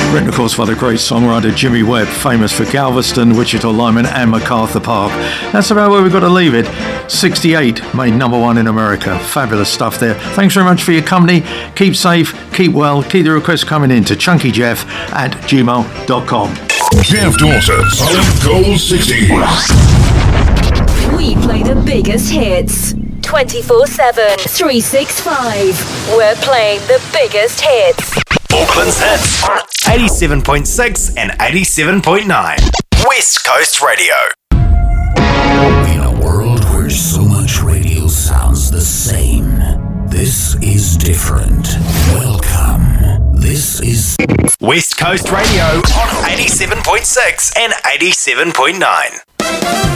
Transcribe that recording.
Written, of course, by the great songwriter Jimmy Webb, famous for Galveston, Wichita Lineman and MacArthur Park. That's about where we've got to leave it. 68 made number one in America. Fabulous stuff there. Thanks very much for your company. Keep safe, keep well. Keep the requests coming in to chunkyjeff@gmail.com. Jeff Dawson, Solid Gold 60s. We play the biggest hits 24/7, 365. We're playing the biggest hits. Auckland's hits on 87.6 and 87.9. West Coast Radio. In a world where so much radio sounds the same, this is different. Welcome. This is West Coast Radio on 87.6 and 87.9.